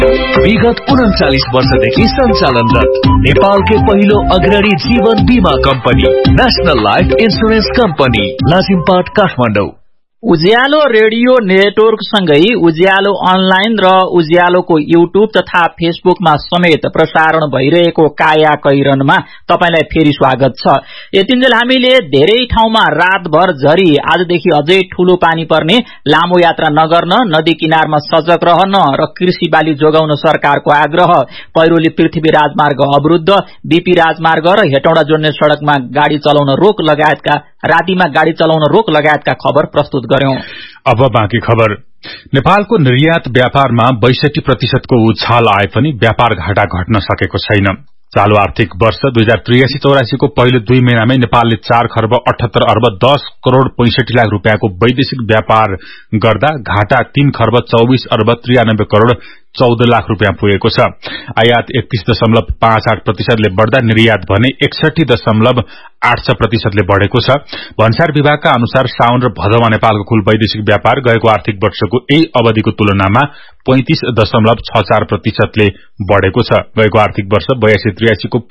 विगत 39 वर्षदेखि सञ्चालनरत नेपालकै पहिलो अग्रणी जीवन बीमा company national life insurance company Lazimpat Kathmandu. उज्यालो रेडियो नेटवर्क सँगै उज्यालो अनलाइन र उज्यालोको युट्युब तथा फेसबुकमा समेत प्रसारण भइरहेको काया कैरनमा तपाईलाई फेरि स्वागत छ। यतिन्जेल हामीले धेरै ठाउँमा रातभर झरी आजदेखि अझै ठूलो पानी पर्ने, लामो यात्रा नगर्न, नदी किनारमा सजग रहन र कृषि बाली जोगाउन सरकारको आग्रह, पहिरोले पृथ्वी राजमार्ग अवरुद्ध, बीपी राजमार्ग र हेटौडा जोड्ने सड़कमा गाड़ी चलाउन रोक लगायतका रातीमा गाड़ी चलाउन रोक लगायतका खबर प्रस्तुत गर्यौं। अब बाँकी खबर। नेपालको निर्यात व्यापारमा 62% को उछाल आए पनि व्यापार घाटा घट्न सकेको छैन। चालू आर्थिक वर्ष 2083-84 को पहिलो 2 महिनामै नेपालले 4 खर्ब 78 अर्ब 10 करोड़ 65 लाख रुपियाँको वैदेशिक व्यापार गर्दा घाटा 3 खर्ब 24 अर्ब 93 करोड़ 14 लाख रुपियाँ पुगेको छ। आयात 31.58% ले बढ़दा निर्यात भने 61.86% ले बढ़ेको छ। भन्सार विभागका अनुसार साउन र भदौमा नेपालको कुल वैदेशिक व्यापार गएको आर्थिक वर्षको यही अवधिको तुलनामा 35.64% ले बढ़ेको छ। गएको आर्थिक वर्ष 82-83 को